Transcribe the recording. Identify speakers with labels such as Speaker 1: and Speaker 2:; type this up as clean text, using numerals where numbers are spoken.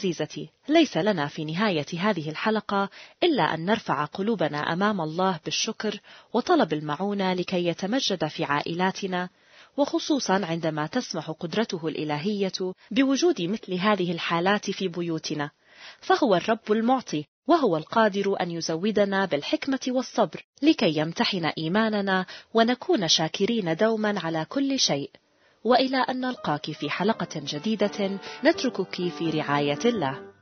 Speaker 1: عزيزتي، ليس لنا في نهاية هذه الحلقة إلا أن نرفع قلوبنا أمام الله بالشكر وطلب المعونة لكي يتمجد في عائلاتنا، وخصوصا عندما تسمح قدرته الإلهية بوجود مثل هذه الحالات في بيوتنا، فهو الرب المعطي، وهو القادر أن يزودنا بالحكمة والصبر لكي يمتحن إيماننا ونكون شاكرين دوما على كل شيء. وإلى أن نلقاك في حلقة جديدة، نتركك في رعاية الله.